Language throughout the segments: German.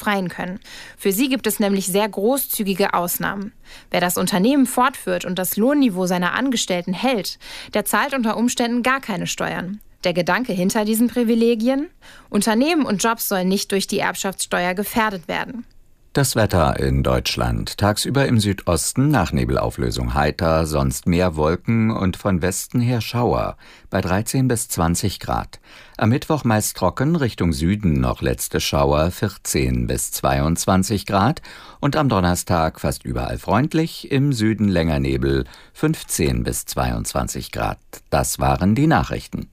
befreien können. Für sie gibt es nämlich sehr großzügige Ausnahmen. Wer das Unternehmen fortführt und das Lohnniveau seiner Angestellten hält, der zahlt unter Umständen gar keine Steuern. Der Gedanke hinter diesen Privilegien? Unternehmen und Jobs sollen nicht durch die Erbschaftssteuer gefährdet werden. Das Wetter in Deutschland. Tagsüber im Südosten nach Nebelauflösung heiter, sonst mehr Wolken und von Westen her Schauer bei 13 bis 20 Grad. Am Mittwoch meist trocken, Richtung Süden noch letzte Schauer, 14 bis 22 Grad. Und am Donnerstag fast überall freundlich, im Süden länger Nebel, 15 bis 22 Grad. Das waren die Nachrichten.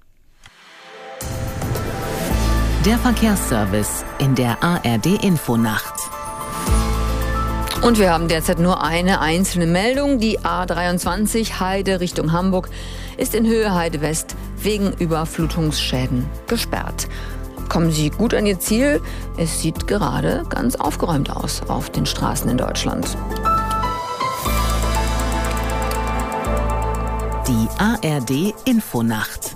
Der Verkehrsservice in der ARD-Infonacht. Und wir haben derzeit nur eine einzelne Meldung. Die A23 Heide Richtung Hamburg ist in Höhe Heide West wegen Überflutungsschäden gesperrt. Kommen Sie gut an Ihr Ziel? Es sieht gerade ganz aufgeräumt aus auf den Straßen in Deutschland. Die ARD-Infonacht.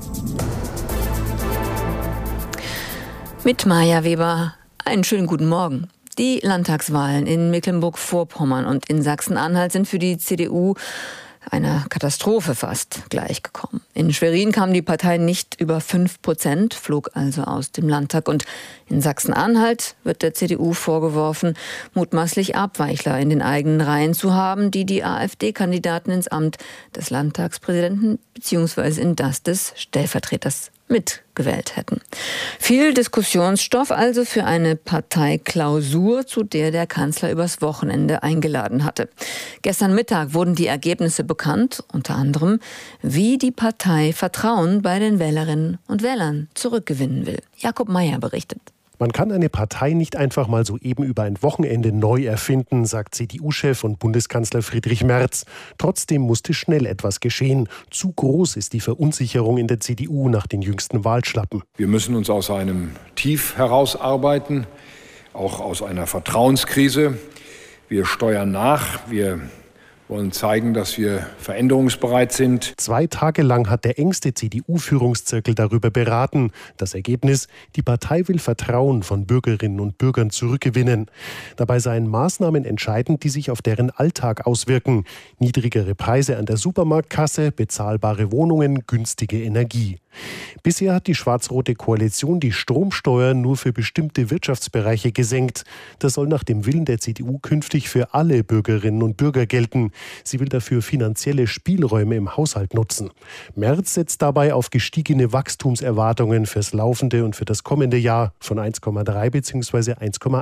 Mit Maja Weber, einen schönen guten Morgen. Die Landtagswahlen in Mecklenburg-Vorpommern und in Sachsen-Anhalt sind für die CDU einer Katastrophe fast gleichgekommen. In Schwerin kam die Partei nicht über 5%, flog also aus dem Landtag. Und in Sachsen-Anhalt wird der CDU vorgeworfen, mutmaßlich Abweichler in den eigenen Reihen zu haben, die die AfD-Kandidaten ins Amt des Landtagspräsidenten bzw. in das des Stellvertreters mitgewählt hätten. Viel Diskussionsstoff also für eine Parteiklausur, zu der der Kanzler übers Wochenende eingeladen hatte. Gestern Mittag wurden die Ergebnisse bekannt, unter anderem, wie die Partei Vertrauen bei den Wählerinnen und Wählern zurückgewinnen will. Jakob Mayer berichtet. Man kann eine Partei nicht einfach mal so eben über ein Wochenende neu erfinden, sagt CDU-Chef und Bundeskanzler Friedrich Merz. Trotzdem musste schnell etwas geschehen. Zu groß ist die Verunsicherung in der CDU nach den jüngsten Wahlschlappen. Wir müssen uns aus einem Tief herausarbeiten, auch aus einer Vertrauenskrise. Wir steuern nach, wir wollen zeigen, dass wir veränderungsbereit sind. 2 Tage lang hat der engste CDU-Führungszirkel darüber beraten. Das Ergebnis: Die Partei will Vertrauen von Bürgerinnen und Bürgern zurückgewinnen. Dabei seien Maßnahmen entscheidend, die sich auf deren Alltag auswirken. Niedrigere Preise an der Supermarktkasse, bezahlbare Wohnungen, günstige Energie. Bisher hat die schwarz-rote Koalition die Stromsteuer nur für bestimmte Wirtschaftsbereiche gesenkt. Das soll nach dem Willen der CDU künftig für alle Bürgerinnen und Bürger gelten. Sie will dafür finanzielle Spielräume im Haushalt nutzen. Merz setzt dabei auf gestiegene Wachstumserwartungen fürs laufende und für das kommende Jahr von 1,3 bzw.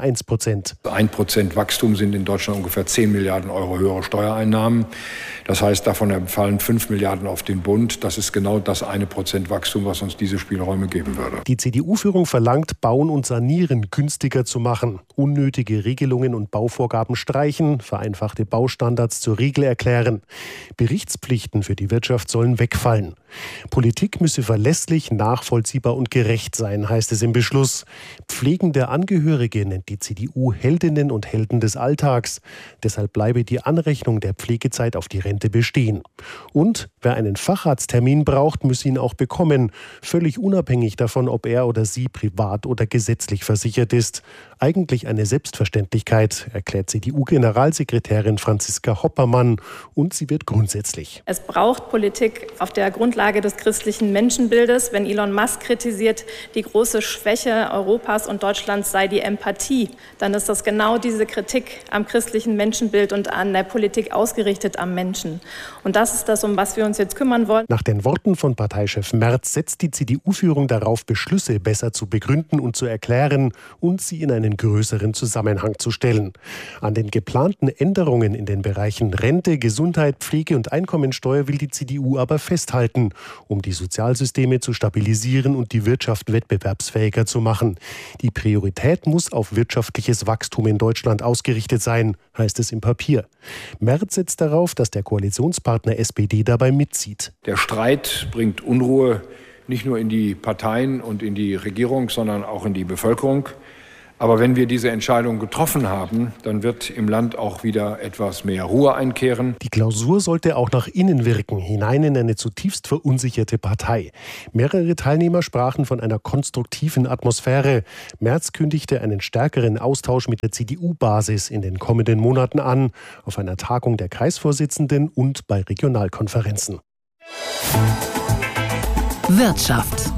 1,1%. 1% Wachstum sind in Deutschland ungefähr 10 Milliarden Euro höhere Steuereinnahmen. Das heißt, davon fallen 5 Milliarden auf den Bund. Das ist genau das 1% Wachstum, was uns diese Spielräume geben würde. Die CDU-Führung verlangt, Bauen und Sanieren günstiger zu machen. Unnötige Regelungen und Bauvorgaben streichen, vereinfachte Baustandards zur Regel erklären. Berichtspflichten für die Wirtschaft sollen wegfallen. Politik müsse verlässlich, nachvollziehbar und gerecht sein, heißt es im Beschluss. Pflegende Angehörige nennt die CDU Heldinnen und Helden des Alltags. Deshalb bleibe die Anrechnung der Pflegezeit auf die Rente bestehen. Und wer einen Facharzttermin braucht, müsse ihn auch bekommen, völlig unabhängig davon, ob er oder sie privat oder gesetzlich versichert ist. Eigentlich eine Selbstverständlichkeit, erklärt CDU-Generalsekretärin Franziska Hoppermann, und sie wird grundsätzlich. Es braucht Politik auf der Grundlage des christlichen Menschenbildes. Wenn Elon Musk kritisiert, die große Schwäche Europas und Deutschlands sei die Empathie, dann ist das genau diese Kritik am christlichen Menschenbild und an der Politik ausgerichtet am Menschen. Und das ist das, um was wir uns jetzt kümmern wollen. Nach den Worten von Parteichef Merz setzt die CDU-Führung darauf, Beschlüsse besser zu begründen und zu erklären und sie in einen größeren Zusammenhang zu stellen. An den geplanten Änderungen in den Bereichen Rente, Gesundheit, Pflege und Einkommensteuer will die CDU aber festhalten, um die Sozialsysteme zu stabilisieren und die Wirtschaft wettbewerbsfähiger zu machen. Die Priorität muss auf wirtschaftliches Wachstum in Deutschland ausgerichtet sein, heißt es im Papier. Merz setzt darauf, dass der Koalitionspartner SPD dabei mitzieht. Der Streit bringt Unruhe nicht nur in die Parteien und in die Regierung, sondern auch in die Bevölkerung. Aber wenn wir diese Entscheidung getroffen haben, dann wird im Land auch wieder etwas mehr Ruhe einkehren. Die Klausur sollte auch nach innen wirken, hinein in eine zutiefst verunsicherte Partei. Mehrere Teilnehmer sprachen von einer konstruktiven Atmosphäre. Merz kündigte einen stärkeren Austausch mit der CDU-Basis in den kommenden Monaten an, auf einer Tagung der Kreisvorsitzenden und bei Regionalkonferenzen. Wirtschaft.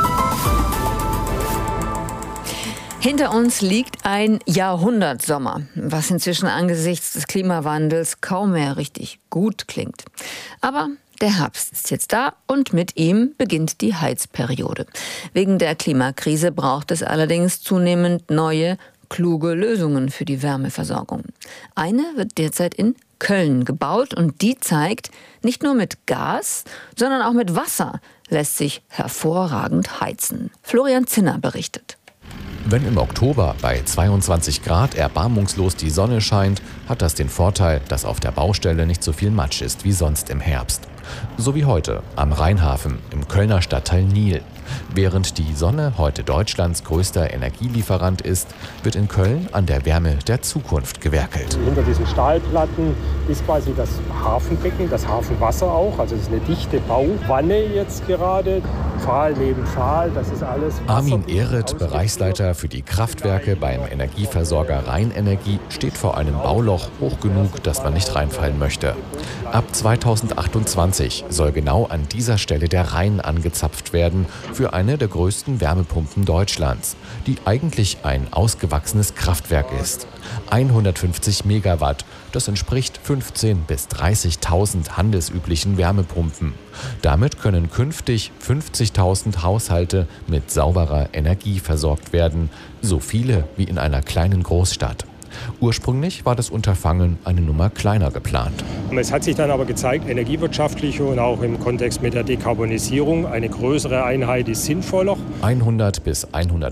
Hinter uns liegt ein Jahrhundertsommer, was inzwischen angesichts des Klimawandels kaum mehr richtig gut klingt. Aber der Herbst ist jetzt da und mit ihm beginnt die Heizperiode. Wegen der Klimakrise braucht es allerdings zunehmend neue, kluge Lösungen für die Wärmeversorgung. Eine wird derzeit in Köln gebaut und die zeigt, nicht nur mit Gas, sondern auch mit Wasser lässt sich hervorragend heizen. Florian Zinner berichtet. Wenn im Oktober bei 22 Grad erbarmungslos die Sonne scheint, hat das den Vorteil, dass auf der Baustelle nicht so viel Matsch ist wie sonst im Herbst. So wie heute am Rheinhafen im Kölner Stadtteil Nil. Während die Sonne heute Deutschlands größter Energielieferant ist, wird in Köln an der Wärme der Zukunft gewerkelt. Hinter diesen Stahlplatten ist quasi das Hafenbecken, das Hafenwasser auch. Also es ist eine dichte Bauwanne jetzt gerade. Pfahl neben Pfahl, das ist alles. Armin Ehret, Bereichsleiter für die Kraftwerke beim Energieversorger Rheinenergie, steht vor einem Bauloch hoch genug, dass man nicht reinfallen möchte. Ab 2028 soll genau an dieser Stelle der Rhein angezapft werden für eine der größten Wärmepumpen Deutschlands, die eigentlich ein ausgewachsenes Kraftwerk ist. 150 Megawatt, das entspricht 15.000 bis 30.000 handelsüblichen Wärmepumpen. Damit können künftig 50.000 Haushalte mit sauberer Energie versorgt werden, so viele wie in einer kleinen Großstadt. Ursprünglich war das Unterfangen eine Nummer kleiner geplant. Es hat sich dann aber gezeigt, energiewirtschaftlich und auch im Kontext mit der Dekarbonisierung, eine größere Einheit ist sinnvoller. 100.000 bis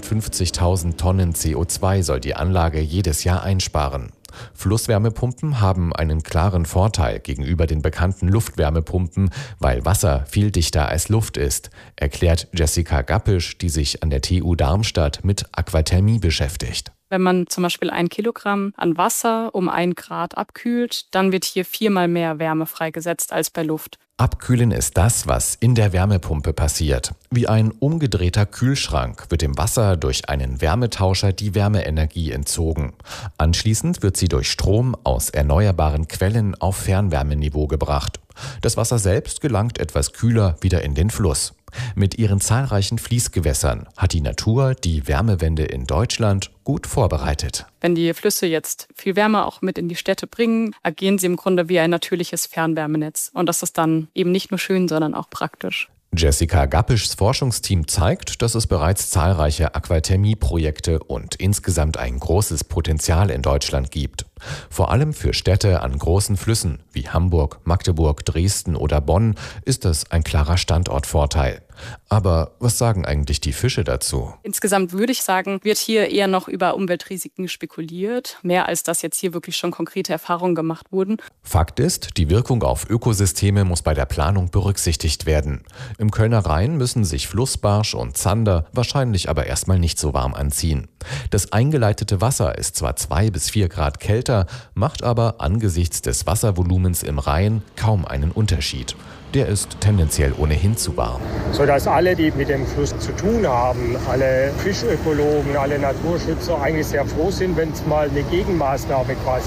150.000 Tonnen CO2 soll die Anlage jedes Jahr einsparen. Flusswärmepumpen haben einen klaren Vorteil gegenüber den bekannten Luftwärmepumpen, weil Wasser viel dichter als Luft ist, erklärt Jessica Gappisch, die sich an der TU Darmstadt mit Aquathermie beschäftigt. Wenn man zum Beispiel 1 Kilogramm an Wasser um 1 Grad abkühlt, dann wird hier 4-mal mehr Wärme freigesetzt als bei Luft. Abkühlen ist das, was in der Wärmepumpe passiert. Wie ein umgedrehter Kühlschrank wird dem Wasser durch einen Wärmetauscher die Wärmeenergie entzogen. Anschließend wird sie durch Strom aus erneuerbaren Quellen auf Fernwärmeniveau gebracht. Das Wasser selbst gelangt etwas kühler wieder in den Fluss. Mit ihren zahlreichen Fließgewässern hat die Natur die Wärmewende in Deutschland gut vorbereitet. Wenn die Flüsse jetzt viel Wärme auch mit in die Städte bringen, agieren sie im Grunde wie ein natürliches Fernwärmenetz. Und das ist dann eben nicht nur schön, sondern auch praktisch. Jessica Gappischs Forschungsteam zeigt, dass es bereits zahlreiche Aquathermie-Projekte und insgesamt ein großes Potenzial in Deutschland gibt. Vor allem für Städte an großen Flüssen wie Hamburg, Magdeburg, Dresden oder Bonn ist das ein klarer Standortvorteil. Aber was sagen eigentlich die Fische dazu? Insgesamt würde ich sagen, wird hier eher noch über Umweltrisiken spekuliert, mehr als dass jetzt hier wirklich schon konkrete Erfahrungen gemacht wurden. Fakt ist, die Wirkung auf Ökosysteme muss bei der Planung berücksichtigt werden. Im Kölner Rhein müssen sich Flussbarsch und Zander wahrscheinlich aber erstmal nicht so warm anziehen. Das eingeleitete Wasser ist zwar 2 bis 4 Grad kälter, macht aber angesichts des Wasservolumens im Rhein kaum einen Unterschied. Der ist tendenziell ohnehin zu warm. Sodass alle, die mit dem Fluss zu tun haben, alle Fischökologen, alle Naturschützer eigentlich sehr froh sind, wenn es mal eine Gegenmaßnahme quasi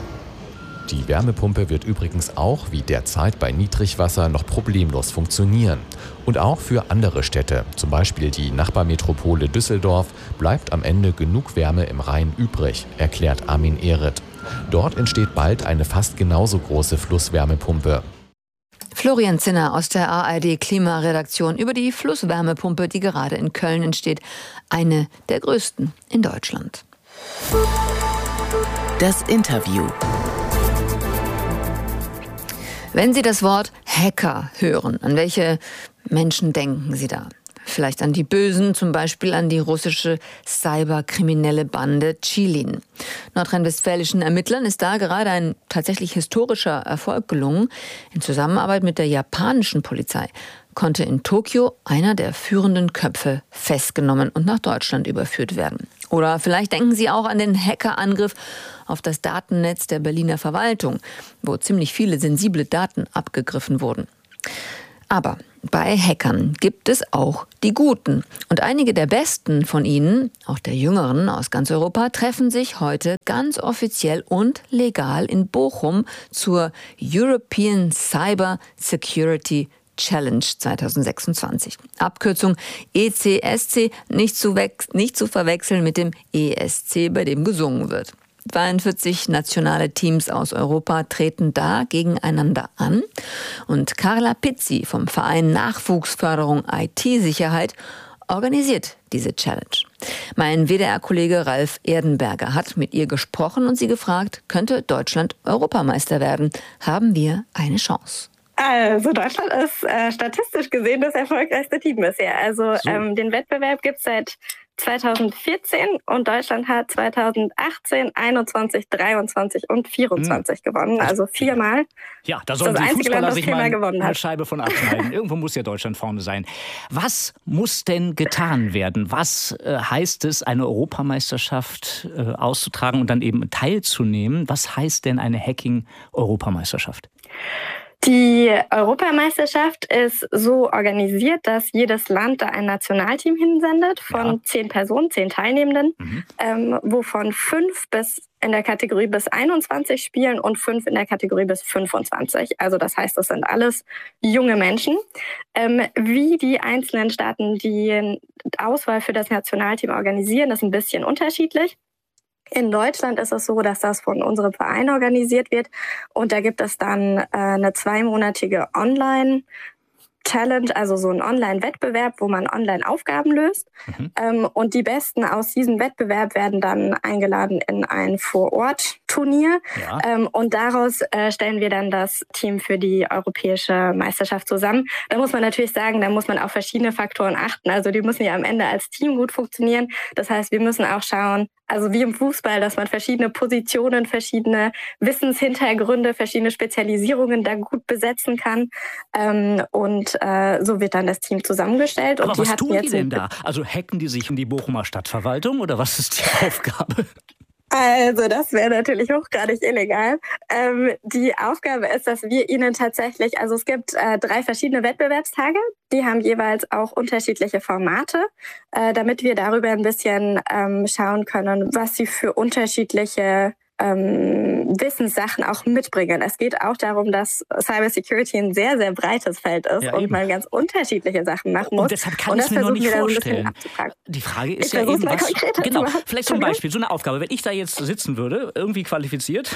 gibt. Die Wärmepumpe wird übrigens auch wie derzeit bei Niedrigwasser noch problemlos funktionieren. Und auch für andere Städte, zum Beispiel die Nachbarmetropole Düsseldorf, bleibt am Ende genug Wärme im Rhein übrig, erklärt Armin Ehret. Dort entsteht bald eine fast genauso große Flusswärmepumpe. Florian Zinner aus der ARD-Klimaredaktion über die Flusswärmepumpe, die gerade in Köln entsteht. Eine der größten in Deutschland. Das Interview. Wenn Sie das Wort Hacker hören, an welche Menschen denken Sie da? Vielleicht an die Bösen, zum Beispiel an die russische cyberkriminelle Bande Chilin. Nordrhein-westfälischen Ermittlern ist da gerade ein tatsächlich historischer Erfolg gelungen. In Zusammenarbeit mit der japanischen Polizei konnte in Tokio einer der führenden Köpfe festgenommen und nach Deutschland überführt werden. Oder vielleicht denken Sie auch an den Hackerangriff auf das Datennetz der Berliner Verwaltung, wo ziemlich viele sensible Daten abgegriffen wurden. Aber bei Hackern gibt es auch die Guten. Und einige der Besten von ihnen, auch der Jüngeren aus ganz Europa, treffen sich heute ganz offiziell und legal in Bochum zur European Cyber Security Challenge 2026. Abkürzung ECSC, nicht zu verwechseln mit dem ESC, bei dem gesungen wird. 42 nationale Teams aus Europa treten da gegeneinander an. Und Carla Pizzi vom Verein Nachwuchsförderung IT-Sicherheit organisiert diese Challenge. Mein WDR-Kollege Ralf Erdenberger hat mit ihr gesprochen und sie gefragt, könnte Deutschland Europameister werden? Haben wir eine Chance? Also Deutschland ist statistisch gesehen das erfolgreichste Team bisher. Also den Wettbewerb gibt es seit 2014 und Deutschland hat 2018, 21, 23 und 24 gewonnen. Also 4-mal. Ja, da sollen die Fußballer sich mal eine hat. Scheibe von abschneiden. Irgendwo muss ja Deutschland vorne sein. Was muss denn getan werden? Was heißt es, eine Europameisterschaft auszutragen und dann eben teilzunehmen? Was heißt denn eine Hacking-Europameisterschaft? Die Europameisterschaft ist so organisiert, dass jedes Land da ein Nationalteam hinsendet von 10 Personen, 10 Teilnehmenden, wovon 5 in der Kategorie bis 21 spielen und 5 in der Kategorie bis 25. Also das heißt, das sind alles junge Menschen. Wie die einzelnen Staaten die Auswahl für das Nationalteam organisieren, ist ein bisschen unterschiedlich. In Deutschland ist es so, dass das von unserem Verein organisiert wird und da gibt es dann eine 2-monatige Online-Challenge, also so einen Online-Wettbewerb, wo man Online-Aufgaben löst. Und die Besten aus diesem Wettbewerb werden dann eingeladen in ein Vor-Ort-Turnier. Und daraus stellen wir dann das Team für die europäische Meisterschaft zusammen. Da muss man natürlich sagen, da muss man auf verschiedene Faktoren achten. Also die müssen ja am Ende als Team gut funktionieren. Das heißt, wir müssen auch schauen, also wie im Fußball, dass man verschiedene Positionen, verschiedene Wissenshintergründe, verschiedene Spezialisierungen da gut besetzen kann. Und so wird dann das Team zusammengestellt. Aber und was tun die denn da? Also hacken die sich in die Bochumer Stadtverwaltung oder was ist die Aufgabe? Also das wäre natürlich hochgradig illegal. Die Aufgabe ist, dass wir ihnen tatsächlich, also es gibt 3 verschiedene Wettbewerbstage, die haben jeweils auch unterschiedliche Formate, damit wir darüber ein bisschen schauen können, was sie für unterschiedliche Wissenssachen auch mitbringen. Es geht auch darum, dass Cybersecurity ein sehr, sehr breites Feld ist und man ganz unterschiedliche Sachen machen muss. Und deshalb kann ich es mir noch nicht vorstellen. Die Frage ist ja eben, was... Genau, vielleicht zum Beispiel so eine Aufgabe. Wenn ich da jetzt sitzen würde, irgendwie qualifiziert,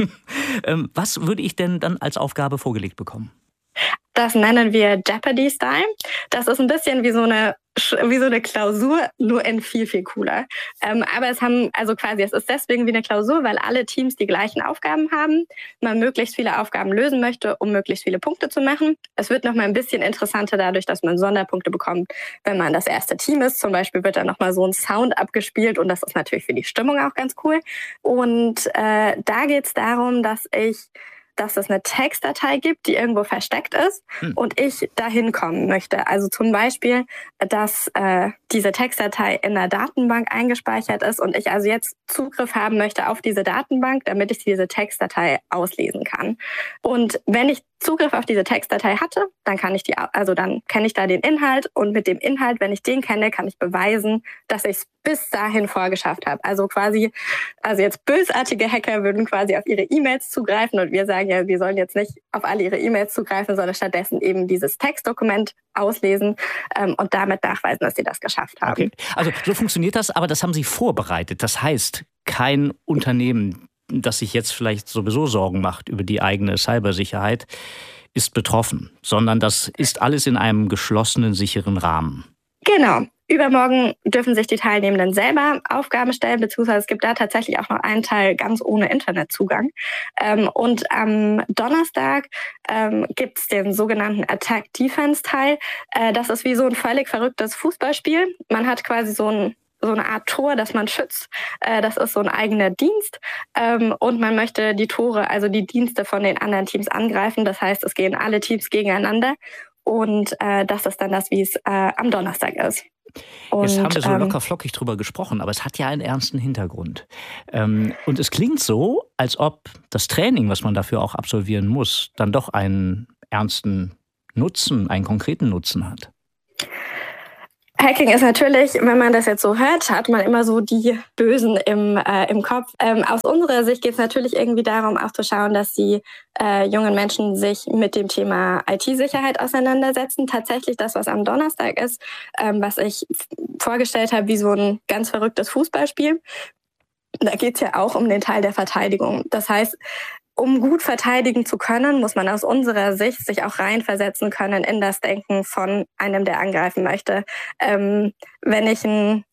was würde ich denn dann als Aufgabe vorgelegt bekommen? Das nennen wir Jeopardy-Style. Das ist ein bisschen wie so eine Klausur, nur in viel, viel cooler. Aber es ist deswegen wie eine Klausur, weil alle Teams die gleichen Aufgaben haben, man möglichst viele Aufgaben lösen möchte, um möglichst viele Punkte zu machen. Es wird nochmal ein bisschen interessanter dadurch, dass man Sonderpunkte bekommt, wenn man das erste Team ist. Zum Beispiel wird dann nochmal so ein Sound abgespielt und das ist natürlich für die Stimmung auch ganz cool. Und da geht es darum, dass es eine Textdatei gibt, die irgendwo versteckt ist und ich dahin kommen möchte. Also zum Beispiel, dass diese Textdatei in der Datenbank eingespeichert ist und ich also jetzt Zugriff haben möchte auf diese Datenbank, damit ich diese Textdatei auslesen kann. Und wenn ich Zugriff auf diese Textdatei hatte, dann kenne ich da den Inhalt und mit dem Inhalt, wenn ich den kenne, kann ich beweisen, dass ich es bis dahin vorgeschafft habe. Also jetzt bösartige Hacker würden quasi auf ihre E-Mails zugreifen und wir sagen ja, wir sollen jetzt nicht auf alle ihre E-Mails zugreifen, sondern stattdessen eben dieses Textdokument auslesen und damit nachweisen, dass sie das geschafft haben. Okay. Also so funktioniert das, aber das haben Sie vorbereitet. Das heißt, kein Unternehmen, das sich jetzt vielleicht sowieso Sorgen macht über die eigene Cybersicherheit, ist betroffen, sondern das ist alles in einem geschlossenen, sicheren Rahmen. Genau. Übermorgen dürfen sich die Teilnehmenden selber Aufgaben stellen, beziehungsweise es gibt da tatsächlich auch noch einen Teil ganz ohne Internetzugang. Und am Donnerstag gibt es den sogenannten Attack-Defense-Teil. Das ist wie so ein völlig verrücktes Fußballspiel. Man hat quasi so eine Art Tor, das man schützt. Das ist so ein eigener Dienst. Und man möchte die Tore, also die Dienste von den anderen Teams angreifen. Das heißt, es gehen alle Teams gegeneinander. Und das ist dann das, wie es am Donnerstag ist. Und, jetzt haben wir so locker flockig drüber gesprochen, aber es hat ja einen ernsten Hintergrund. Und es klingt so, als ob das Training, was man dafür auch absolvieren muss, dann doch einen ernsten Nutzen, einen konkreten Nutzen hat. Hacking ist natürlich, wenn man das jetzt so hört, hat man immer so die Bösen im Kopf. Aus unserer Sicht geht es natürlich irgendwie darum, auch zu schauen, dass die jungen Menschen sich mit dem Thema IT-Sicherheit auseinandersetzen. Tatsächlich das, was am Donnerstag ist, was ich vorgestellt habe, wie so ein ganz verrücktes Fußballspiel. Da geht es ja auch um den Teil der Verteidigung. Das heißt, um gut verteidigen zu können, muss man aus unserer Sicht sich auch reinversetzen können in das Denken von einem, der angreifen möchte. Wenn ich ein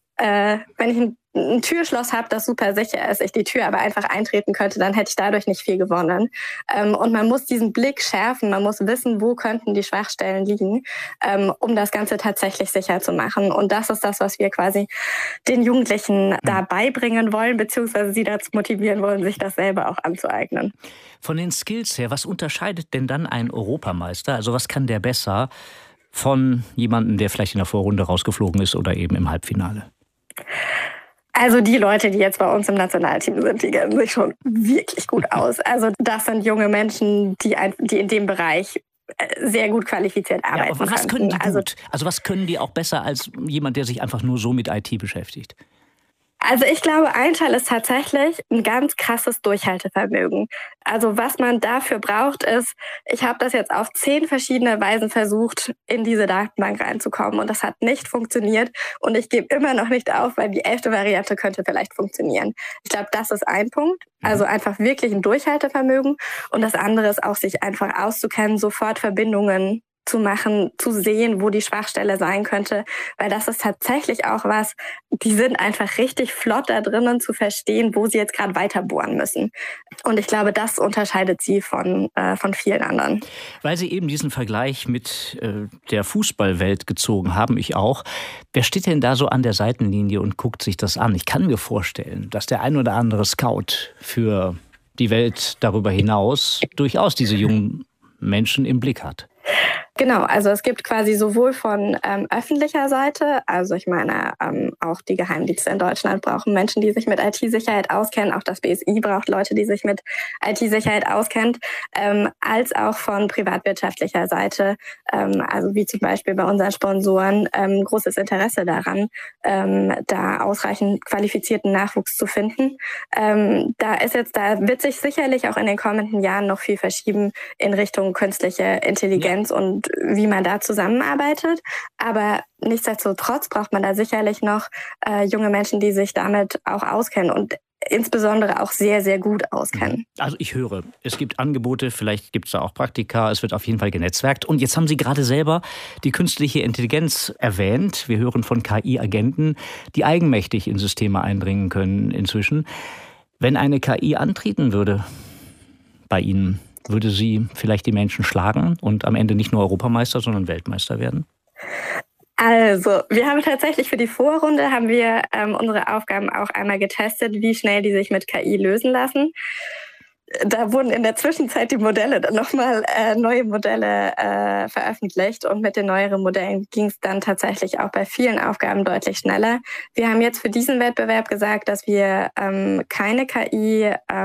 Türschloss habe, das super sicher ist, ich die Tür aber einfach eintreten könnte, dann hätte ich dadurch nicht viel gewonnen. Und man muss diesen Blick schärfen, man muss wissen, wo könnten die Schwachstellen liegen, um das Ganze tatsächlich sicher zu machen. Und das ist das, was wir quasi den Jugendlichen da beibringen wollen, beziehungsweise sie dazu motivieren wollen, sich das selber auch anzueignen. Von den Skills her, was unterscheidet denn dann ein Europameister? Also was kann der besser von jemandem, der vielleicht in der Vorrunde rausgeflogen ist oder eben im Halbfinale? Also die Leute, die jetzt bei uns im Nationalteam sind, die kennen sich schon wirklich gut aus. Also das sind junge Menschen, die in dem Bereich sehr gut qualifiziert arbeiten. Ja, aber was können die gut? Also was können die auch besser als jemand, der sich einfach nur so mit IT beschäftigt? Also ich glaube, ein Teil ist tatsächlich ein ganz krasses Durchhaltevermögen. Also was man dafür braucht ist, ich habe das jetzt auf 10 verschiedene Weisen versucht, in diese Datenbank reinzukommen und das hat nicht funktioniert und ich gebe immer noch nicht auf, weil die 11. Variante könnte vielleicht funktionieren. Ich glaube, das ist ein Punkt. Also einfach wirklich ein Durchhaltevermögen und das andere ist auch, sich einfach auszukennen, sofort Verbindungen zu machen, zu sehen, wo die Schwachstelle sein könnte, weil das ist tatsächlich auch was, die sind einfach richtig flott da drinnen zu verstehen, wo sie jetzt gerade weiterbohren müssen. Und ich glaube, das unterscheidet sie von vielen anderen. Weil Sie eben diesen Vergleich mit der Fußballwelt gezogen haben, ich auch. Wer steht denn da so an der Seitenlinie und guckt sich das an? Ich kann mir vorstellen, dass der ein oder andere Scout für die Welt darüber hinaus durchaus diese jungen Menschen im Blick hat. Genau, also es gibt quasi sowohl von öffentlicher Seite, also ich meine, auch die Geheimdienste in Deutschland brauchen Menschen, die sich mit IT-Sicherheit auskennen, auch das BSI braucht Leute, die sich mit IT-Sicherheit auskennen, als auch von privatwirtschaftlicher Seite, also wie zum Beispiel bei unseren Sponsoren, großes Interesse daran, da ausreichend qualifizierten Nachwuchs zu finden. Da wird sich sicherlich auch in den kommenden Jahren noch viel verschieben in Richtung künstliche Intelligenz und wie man da zusammenarbeitet. Aber nichtsdestotrotz braucht man da sicherlich noch junge Menschen, die sich damit auch auskennen und insbesondere auch sehr, sehr gut auskennen. Also ich höre, es gibt Angebote, vielleicht gibt es da auch Praktika, es wird auf jeden Fall genetzwerkt. Und jetzt haben Sie gerade selber die künstliche Intelligenz erwähnt. Wir hören von KI-Agenten, die eigenmächtig in Systeme eindringen können inzwischen. Wenn eine KI antreten würde bei Ihnen, würde sie vielleicht die Menschen schlagen und am Ende nicht nur Europameister, sondern Weltmeister werden? Also, wir haben tatsächlich für die Vorrunde unsere Aufgaben auch einmal getestet, wie schnell die sich mit KI lösen lassen. Da wurden in der Zwischenzeit die Modelle dann nochmal neue Modelle veröffentlicht und mit den neueren Modellen ging es dann tatsächlich auch bei vielen Aufgaben deutlich schneller. Wir haben jetzt für diesen Wettbewerb gesagt, dass wir keine KI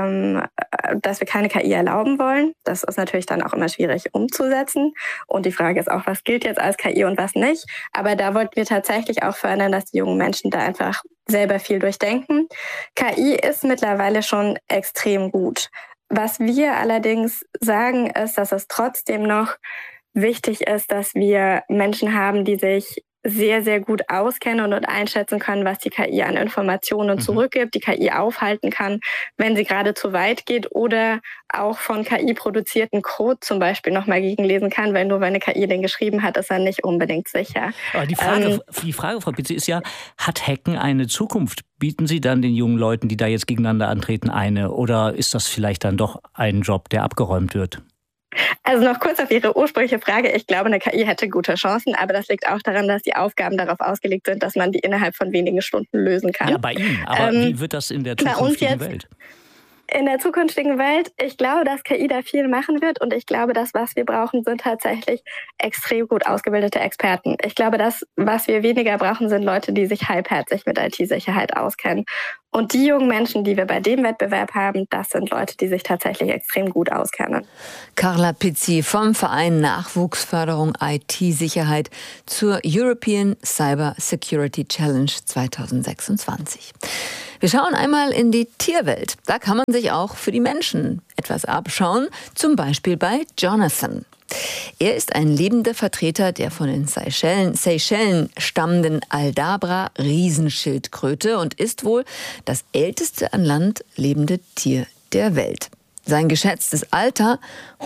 erlauben wollen. Das ist natürlich dann auch immer schwierig umzusetzen und die Frage ist auch, was gilt jetzt als KI und was nicht. Aber da wollten wir tatsächlich auch fördern, dass die jungen Menschen da einfach selber viel durchdenken. KI ist mittlerweile schon extrem gut. Was wir allerdings sagen, ist, dass es trotzdem noch wichtig ist, dass wir Menschen haben, die sich sehr, sehr gut auskennen und einschätzen können, was die KI an Informationen zurückgibt, die KI aufhalten kann, wenn sie gerade zu weit geht oder auch von KI produzierten Code zum Beispiel nochmal gegenlesen kann, weil nur weil eine KI den geschrieben hat, ist er nicht unbedingt sicher. Aber die Frage, Frau Pitze, ist ja, hat Hacken eine Zukunft? Bieten Sie dann den jungen Leuten, die da jetzt gegeneinander antreten, eine? Oder ist das vielleicht dann doch ein Job, der abgeräumt wird? Also noch kurz auf Ihre ursprüngliche Frage. Ich glaube, eine KI hätte gute Chancen, aber das liegt auch daran, dass die Aufgaben darauf ausgelegt sind, dass man die innerhalb von wenigen Stunden lösen kann. Ja, bei Ihnen. Aber wie wird das in der zukünftigen Welt? In der zukünftigen Welt, ich glaube, dass KI da viel machen wird und ich glaube, das, was wir brauchen, sind tatsächlich extrem gut ausgebildete Experten. Ich glaube, das, was wir weniger brauchen, sind Leute, die sich halbherzig mit IT-Sicherheit auskennen. Und die jungen Menschen, die wir bei dem Wettbewerb haben, das sind Leute, die sich tatsächlich extrem gut auskennen. Carla Pizzi vom Verein Nachwuchsförderung IT-Sicherheit zur European Cyber Security Challenge 2026. Wir schauen einmal in die Tierwelt. Da kann man sich auch für die Menschen etwas abschauen, zum Beispiel bei Jonathan. Er ist ein lebender Vertreter der von den Seychellen stammenden Aldabra-Riesenschildkröte und ist wohl das älteste an Land lebende Tier der Welt. Sein geschätztes Alter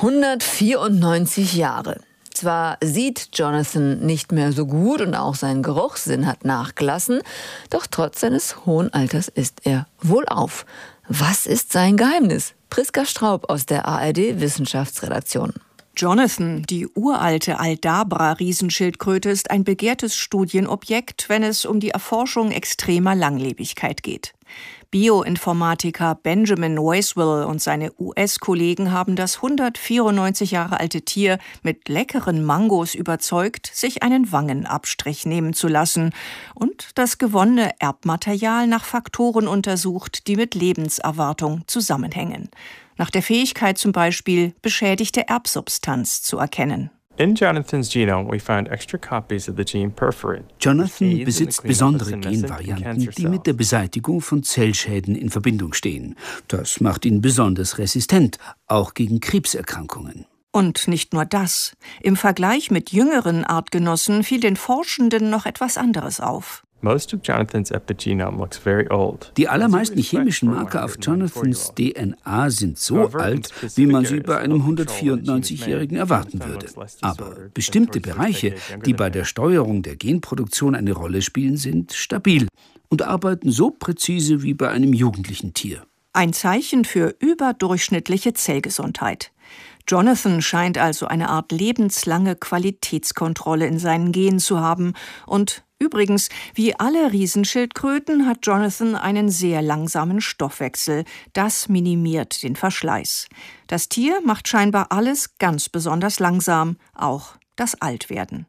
194 Jahre. Zwar sieht Jonathan nicht mehr so gut und auch sein Geruchssinn hat nachgelassen, doch trotz seines hohen Alters ist er wohlauf. Was ist sein Geheimnis? Priska Straub aus der ARD-Wissenschaftsredaktion. Jonathan, die uralte Aldabra-Riesenschildkröte, ist ein begehrtes Studienobjekt, wenn es um die Erforschung extremer Langlebigkeit geht. Bioinformatiker Benjamin Weiswell und seine US-Kollegen haben das 194 Jahre alte Tier mit leckeren Mangos überzeugt, sich einen Wangenabstrich nehmen zu lassen und das gewonnene Erbmaterial nach Faktoren untersucht, die mit Lebenserwartung zusammenhängen. Nach der Fähigkeit zum Beispiel, beschädigte Erbsubstanz zu erkennen. In Jonathan's genome, we found extra copies of the gene perforin. Jonathan besitzt besondere Genvarianten, die mit der Beseitigung von Zellschäden in Verbindung stehen. Das macht ihn besonders resistent, auch gegen Krebserkrankungen. Und nicht nur das. Im Vergleich mit jüngeren Artgenossen fiel den Forschenden noch etwas anderes auf. Most of Jonathan's epigenome looks very old. Die allermeisten chemischen Marker auf Jonathans DNA sind so alt, wie man sie bei einem 194-Jährigen erwarten würde. Aber bestimmte Bereiche, die bei der Steuerung der Genproduktion eine Rolle spielen, sind stabil und arbeiten so präzise wie bei einem jugendlichen Tier. Ein Zeichen für überdurchschnittliche Zellgesundheit. Jonathan scheint also eine Art lebenslange Qualitätskontrolle in seinen Genen zu haben. Und übrigens, wie alle Riesenschildkröten hat Jonathan einen sehr langsamen Stoffwechsel. Das minimiert den Verschleiß. Das Tier macht scheinbar alles ganz besonders langsam, auch das Altwerden.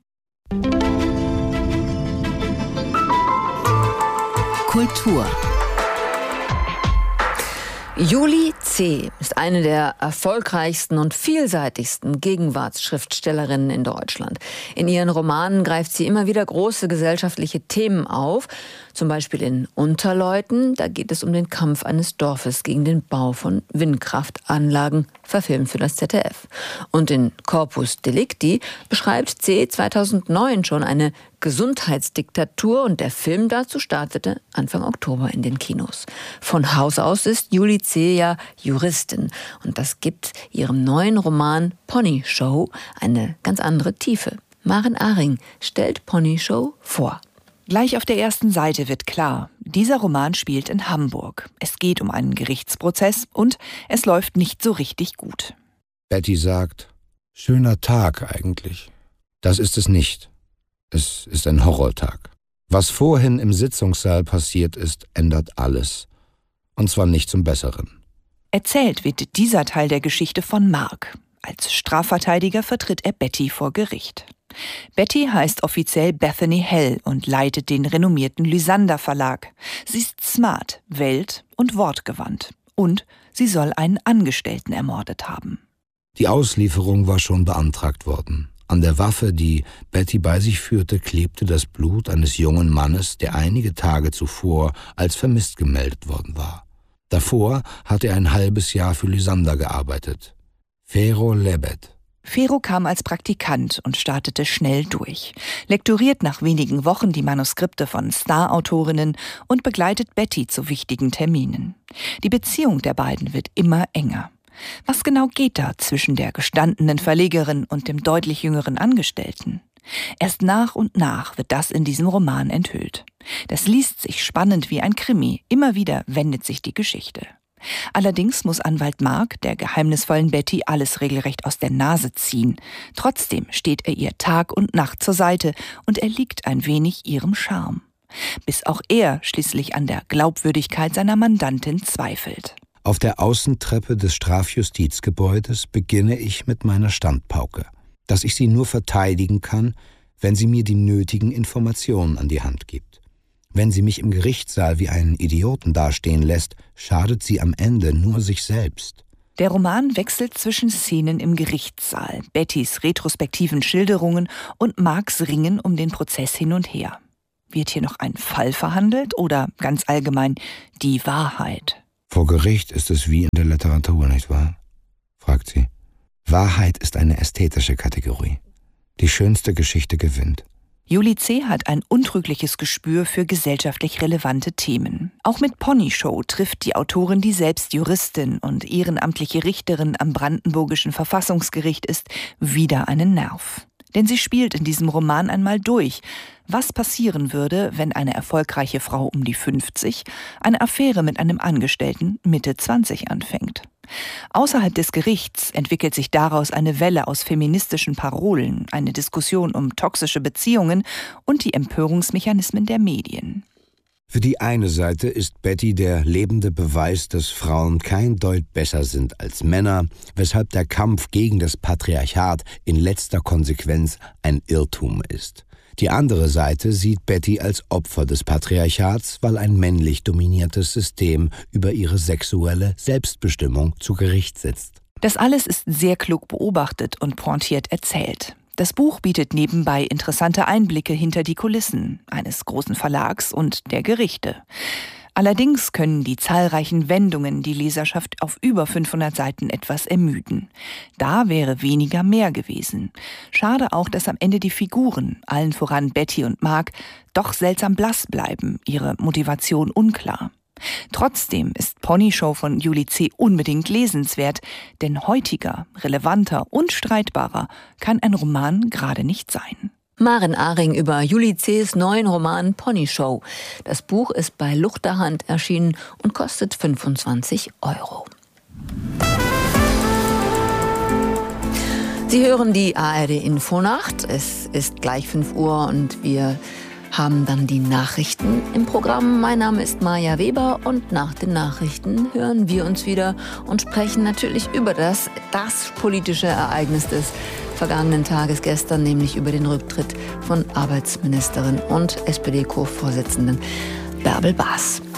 Kultur. Julie C. ist eine der erfolgreichsten und vielseitigsten Gegenwartsschriftstellerinnen in Deutschland. In ihren Romanen greift sie immer wieder große gesellschaftliche Themen auf. Zum Beispiel in Unterleuten, da geht es um den Kampf eines Dorfes gegen den Bau von Windkraftanlagen, verfilmt für das ZDF. Und in Corpus Delicti beschreibt C. 2009 schon eine Gesundheitsdiktatur und der Film dazu startete Anfang Oktober in den Kinos. Von Haus aus ist Julie C. ja Juristin und das gibt ihrem neuen Roman Pony Show eine ganz andere Tiefe. Maren Ahring stellt Pony Show vor. Gleich auf der ersten Seite wird klar, dieser Roman spielt in Hamburg. Es geht um einen Gerichtsprozess und es läuft nicht so richtig gut. Betty sagt, schöner Tag eigentlich. Das ist es nicht. Es ist ein Horrortag. Was vorhin im Sitzungssaal passiert ist, ändert alles. Und zwar nicht zum Besseren. Erzählt wird dieser Teil der Geschichte von Mark. Als Strafverteidiger vertritt er Betty vor Gericht. Betty heißt offiziell Bethany Hell und leitet den renommierten Lysander Verlag. Sie ist smart, welt- und wortgewandt. Und sie soll einen Angestellten ermordet haben. Die Auslieferung war schon beantragt worden. An der Waffe, die Betty bei sich führte, klebte das Blut eines jungen Mannes, der einige Tage zuvor als vermisst gemeldet worden war. Davor hatte er ein halbes Jahr für Lysander gearbeitet. Fero Lebed. Fero kam als Praktikant und startete schnell durch, lektoriert nach wenigen Wochen die Manuskripte von Star-Autorinnen und begleitet Betty zu wichtigen Terminen. Die Beziehung der beiden wird immer enger. Was genau geht da zwischen der gestandenen Verlegerin und dem deutlich jüngeren Angestellten? Erst nach und nach wird das in diesem Roman enthüllt. Das liest sich spannend wie ein Krimi, immer wieder wendet sich die Geschichte. Allerdings muss Anwalt Mark der geheimnisvollen Betty alles regelrecht aus der Nase ziehen. Trotzdem steht er ihr Tag und Nacht zur Seite und erliegt ein wenig ihrem Charme. Bis auch er schließlich an der Glaubwürdigkeit seiner Mandantin zweifelt. Auf der Außentreppe des Strafjustizgebäudes beginne ich mit meiner Standpauke, dass ich sie nur verteidigen kann, wenn sie mir die nötigen Informationen an die Hand gibt. Wenn sie mich im Gerichtssaal wie einen Idioten dastehen lässt, schadet sie am Ende nur sich selbst. Der Roman wechselt zwischen Szenen im Gerichtssaal, Bettys retrospektiven Schilderungen und Marks Ringen um den Prozess hin und her. Wird hier noch ein Fall verhandelt oder ganz allgemein die Wahrheit? Vor Gericht ist es wie in der Literatur, nicht wahr? Fragt sie. Wahrheit ist eine ästhetische Kategorie. Die schönste Geschichte gewinnt. Julie C. hat ein untrügliches Gespür für gesellschaftlich relevante Themen. Auch mit Pony Show trifft die Autorin, die selbst Juristin und ehrenamtliche Richterin am Brandenburgischen Verfassungsgericht ist, wieder einen Nerv. Denn sie spielt in diesem Roman einmal durch, was passieren würde, wenn eine erfolgreiche Frau um die 50 eine Affäre mit einem Angestellten Mitte 20 anfängt. Außerhalb des Gerichts entwickelt sich daraus eine Welle aus feministischen Parolen, eine Diskussion um toxische Beziehungen und die Empörungsmechanismen der Medien. Für die eine Seite ist Betty der lebende Beweis, dass Frauen kein Deut besser sind als Männer, weshalb der Kampf gegen das Patriarchat in letzter Konsequenz ein Irrtum ist. Die andere Seite sieht Betty als Opfer des Patriarchats, weil ein männlich dominiertes System über ihre sexuelle Selbstbestimmung zu Gericht sitzt. Das alles ist sehr klug beobachtet und pointiert erzählt. Das Buch bietet nebenbei interessante Einblicke hinter die Kulissen eines großen Verlags und der Gerichte. Allerdings können die zahlreichen Wendungen die Leserschaft auf über 500 Seiten etwas ermüden. Da wäre weniger mehr gewesen. Schade auch, dass am Ende die Figuren, allen voran Betty und Mark, doch seltsam blass bleiben, ihre Motivation unklar. Trotzdem ist Pony Show von Julie C. unbedingt lesenswert, denn heutiger, relevanter und streitbarer kann ein Roman gerade nicht sein. Maren Ahring über Julie C.'s neuen Roman Pony Show. Das Buch ist bei Luchterhand erschienen und kostet 25 €. Sie hören die ARD Infonacht. Es ist gleich 5 Uhr und wir haben dann die Nachrichten im Programm. Mein Name ist Maja Weber und nach den Nachrichten hören wir uns wieder und sprechen natürlich über das politische Ereignis des vergangenen Tages gestern, nämlich über den Rücktritt von Arbeitsministerin und SPD-Co-Vorsitzenden Bärbel Baas.